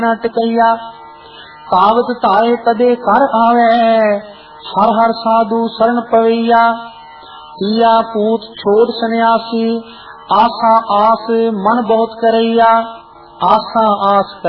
न टिकैया। कावत ताए तदे कर आवे, हर हर साधु शरण पवैया। पिया पूत छोड़ सन्यासी, आशा आस मन बहुत करैया। आशा आस